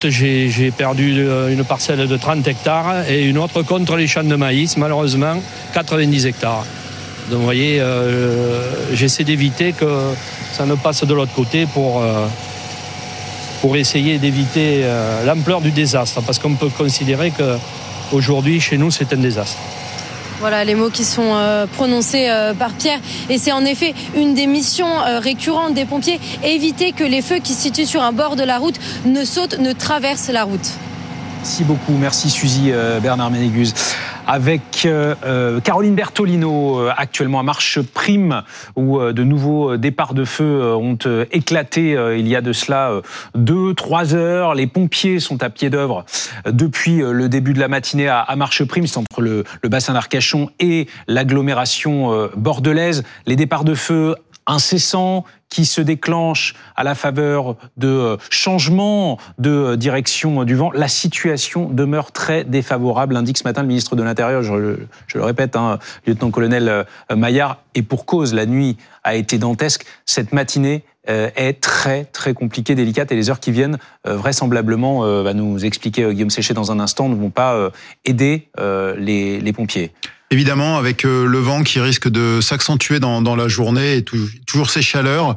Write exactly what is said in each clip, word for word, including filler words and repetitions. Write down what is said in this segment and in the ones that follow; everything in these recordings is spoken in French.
J'ai, j'ai perdu une parcelle de trente hectares et une autre contre les champs de maïs, malheureusement, quatre-vingt-dix hectares. Donc vous voyez, euh, j'essaie d'éviter que ça ne passe de l'autre côté pour, euh, pour essayer d'éviter euh, l'ampleur du désastre, parce qu'on peut considérer qu'aujourd'hui, chez nous, c'est un désastre. Voilà les mots qui sont euh, prononcés euh, par Pierre. Et c'est en effet une des missions euh, récurrentes des pompiers, éviter que les feux qui se situent sur un bord de la route ne sautent, ne traversent la route. Merci beaucoup, merci Suzy euh, Bernard Ménéguz. Avec euh, euh, Caroline Bertolino, euh, actuellement à Marche Prime, où euh, de nouveaux départs de feu euh, ont euh, éclaté euh, il y a de cela euh, deux, trois heures. Les pompiers sont à pied d'œuvre euh, depuis euh, le début de la matinée à, à Marche Prime, c'est entre le, le bassin d'Arcachon et l'agglomération euh, bordelaise. Les départs de feu incessants qui se déclenchent à la faveur de changements de direction du vent. La situation demeure très défavorable, indique ce matin le ministre de l'Intérieur, je, je le répète, hein, lieutenant-colonel Maillard, et pour cause, la nuit a été dantesque. Cette matinée euh, est très très compliquée, délicate, et les heures qui viennent, euh, vraisemblablement, euh, va nous expliquer euh, Guillaume Séchet dans un instant, ne vont pas euh, aider euh, les, les pompiers. Évidemment, avec le vent qui risque de s'accentuer dans, dans la journée et toujours ces chaleurs,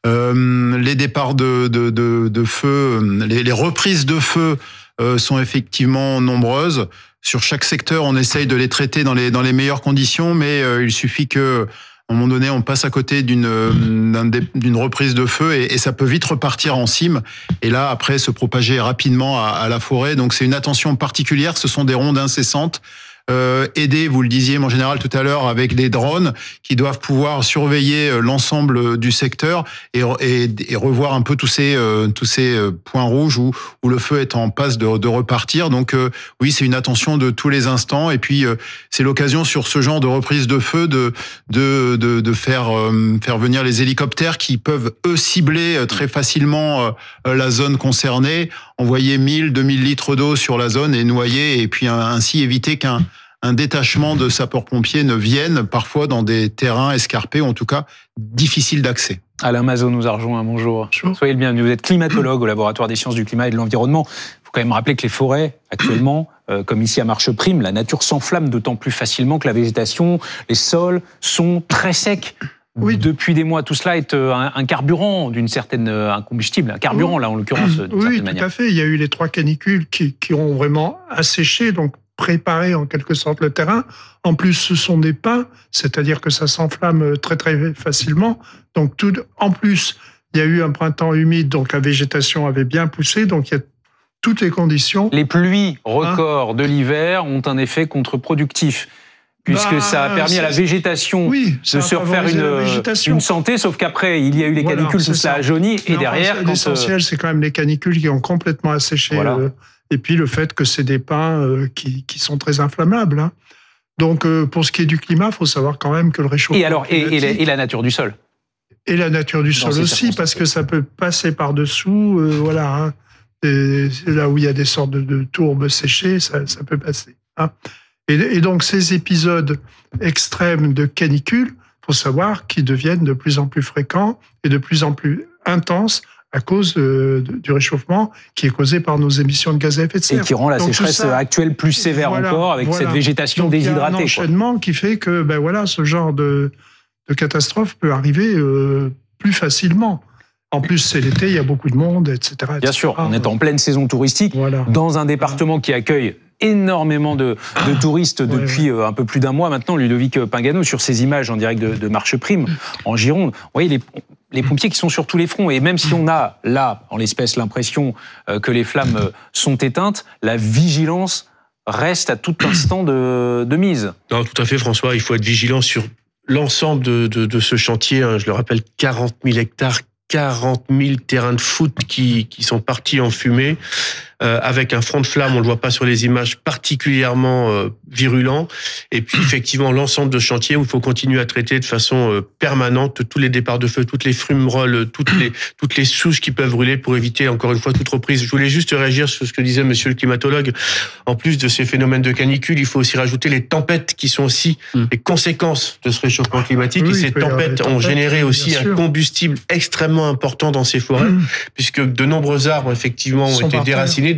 euh, les départs de, de, de, de feu, les, les reprises de feu euh, sont effectivement nombreuses. Sur chaque secteur, on essaye de les traiter dans les, dans les meilleures conditions, mais euh, il suffit que, à un moment donné, on passe à côté d'une, d'une reprise de feu et, et ça peut vite repartir en cime. Et là, après, se propager rapidement à, à la forêt. Donc, c'est une attention particulière. Ce sont des rondes incessantes. Euh, aider, vous le disiez en général tout à l'heure, avec les drones qui doivent pouvoir surveiller l'ensemble du secteur et, et, et revoir un peu tous ces, euh, tous ces points rouges où, où le feu est en passe de, de repartir. Donc euh, oui, c'est une attention de tous les instants et puis euh, c'est l'occasion sur ce genre de reprise de feu de, de, de, de faire, euh, faire venir les hélicoptères qui peuvent eux cibler très facilement euh, la zone concernée, envoyer mille, deux mille litres d'eau sur la zone et noyer et puis ainsi éviter qu'un un détachement de sapeurs-pompiers ne vienne parfois dans des terrains escarpés ou en tout cas difficiles d'accès. Alain Mazot nous a rejoint, bonjour. bonjour. Soyez le bienvenu, vous êtes climatologue au laboratoire des sciences du climat et de l'environnement. Il faut quand même rappeler que les forêts, actuellement, euh, comme ici à Marche Prime, la nature s'enflamme d'autant plus facilement que la végétation, les sols sont très secs. Oui. Depuis des mois, tout cela est un, un carburant d'une certaine, un combustible, un carburant là en l'occurrence. D'une oui, certaine tout manière. à fait. Il y a eu les trois canicules qui, qui ont vraiment asséché, donc préparé en quelque sorte le terrain. En plus, ce sont des pins, c'est-à-dire que ça s'enflamme très très facilement. Donc tout, en plus, il y a eu un printemps humide, donc la végétation avait bien poussé, donc il y a toutes les conditions. Les pluies records hein de l'hiver ont un effet contre-productif. Puisque bah, ça a permis à la végétation oui, de se refaire une, une santé, sauf qu'après, il y a eu les voilà, canicules, tout cela a jauni, et enfin, derrière... L'essentiel, euh... c'est quand même les canicules qui ont complètement asséché, voilà. euh, et puis le fait que c'est des pins euh, qui, qui sont très inflammables. Hein. Donc, euh, pour ce qui est du climat, il faut savoir quand même que le réchauffement... Et alors, et, et, la, et la nature du sol Et la nature du sol aussi, parce que ça peut passer par-dessous, euh, voilà, hein, et là où il y a des sortes de, de tourbes séchées, ça, ça peut passer, hein. Et donc, ces épisodes extrêmes de canicule, il faut savoir qu'ils deviennent de plus en plus fréquents et de plus en plus intenses à cause de, de, du réchauffement qui est causé par nos émissions de gaz à effet de serre. Et qui rend la donc, sécheresse ça, actuelle plus sévère voilà, encore, avec voilà. cette végétation donc, déshydratée. Il y a un enchaînement quoi. qui fait que ben voilà, ce genre de, de catastrophe peut arriver euh, plus facilement. En plus, c'est l'été, il y a beaucoup de monde, et cetera et cetera. Bien sûr, on est en pleine saison touristique, voilà. dans un département voilà. qui accueille énormément de, de touristes depuis ouais, ouais. un peu plus d'un mois maintenant. Ludovic Pingano, sur ces images en direct de, de Marche Prime, en Gironde, vous voyez les, les pompiers qui sont sur tous les fronts. Et même si on a là, en l'espèce, l'impression que les flammes sont éteintes, la vigilance reste à tout instant de, de mise. Non, tout à fait, François. Il faut être vigilant sur l'ensemble de, de, de ce chantier. Je le rappelle, quarante mille hectares, quarante mille terrains de foot qui, qui sont partis en fumée. Euh, avec un front de flamme, on le voit pas sur les images, particulièrement euh, virulent. Et puis effectivement, l'ensemble de chantier où il faut continuer à traiter de façon euh, permanente tous les départs de feu, toutes les fumerolles, toutes les toutes les souches qui peuvent brûler pour éviter encore une fois toute reprise. Je voulais juste réagir sur ce que disait Monsieur le climatologue. En plus de ces phénomènes de canicule, il faut aussi rajouter les tempêtes qui sont aussi mmh. les conséquences de ce réchauffement climatique. Oui, et ces tempêtes, tempêtes ont généré aussi un combustible extrêmement important dans ces forêts, mmh. puisque de nombreux arbres effectivement ont été déracinés.